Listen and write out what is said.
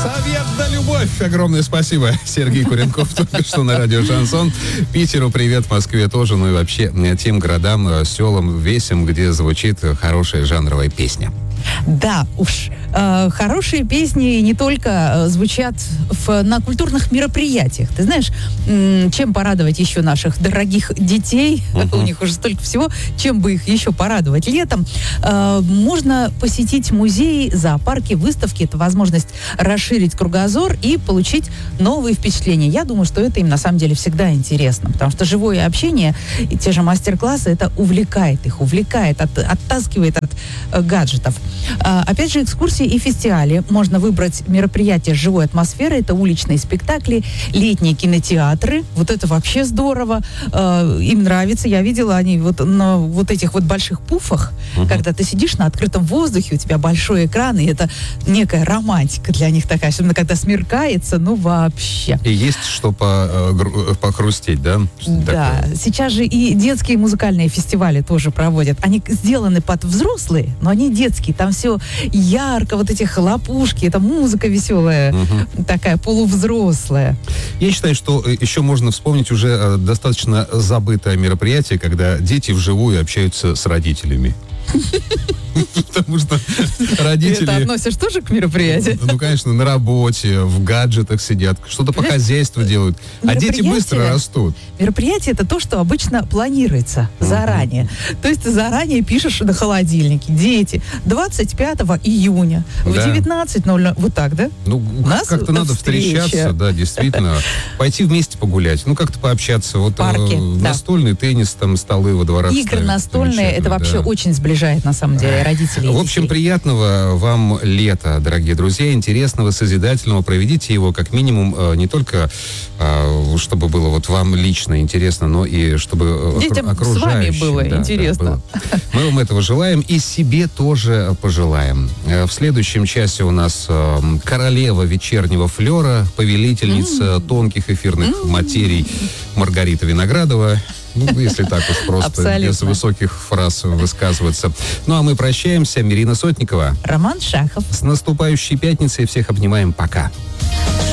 Совет да любовь. Огромное спасибо. Сергей Куренков только что на радио «Шансон». Питеру привет, Москве тоже, ну и вообще тем городам, селам, весям, где звучит хорошая жанровая песня. Да, уж. Хорошие песни не только звучат на культурных мероприятиях. Ты знаешь, чем порадовать еще наших дорогих детей? У них уже столько всего. Чем бы их еще порадовать? Летом можно посетить музеи, зоопарки, выставки. Это возможность расширить кругозор и получить новые впечатления. Я думаю, что это им на самом деле всегда интересно, потому что живое общение и те же мастер-классы, это увлекает их, оттаскивает от гаджетов. Опять же, экскурсии и фестивали. Можно выбрать мероприятия с живой атмосферой. Это уличные спектакли, летние кинотеатры. Вот это вообще здорово. Им нравится. Я видела, они вот на вот этих вот больших пуфах, когда ты сидишь на открытом воздухе, у тебя большой экран, и это некая романтика для них такая. Особенно, когда смеркается, ну вообще. И есть что похрустеть, да? Да. Такое? Сейчас же и детские музыкальные фестивали тоже проводят. Они сделаны под взрослые, но они детские. Там все ярко, вот эти хлопушки, это музыка веселая, такая полувзрослая. Я считаю, что еще можно вспомнить уже достаточно забытое мероприятие, когда дети вживую общаются с родителями. Потому что родители... Это относишь тоже к мероприятию? Ну, конечно, на работе, в гаджетах сидят, что-то по хозяйству делают. А дети быстро растут. Мероприятие — это то, что обычно планируется заранее. То есть ты заранее пишешь на холодильнике: дети, 25 июня в 19:00. Вот так, да? Ну, как-то надо встречаться, да, действительно. Пойти вместе погулять, ну, как-то пообщаться. Вот настольный теннис, там, столы во дворах. Игры настольные, это вообще очень сближает, на самом деле, родителей. В общем, приятного вам лета, дорогие друзья, интересного, созидательного. Проведите его как минимум не только, чтобы было вот вам лично интересно, но и чтобы детям окружающим. С вами было интересно. Да, было. Мы вам этого желаем и себе тоже пожелаем. В следующем часе у нас королева вечернего флера, повелительница тонких эфирных материй Маргарита Виноградова. Ну, если так уж просто, абсолютно, без высоких фраз высказываться. Ну, а мы прощаемся. Ирина Сотникова. Роман Шахов. С наступающей пятницей. Всех обнимаем. Пока.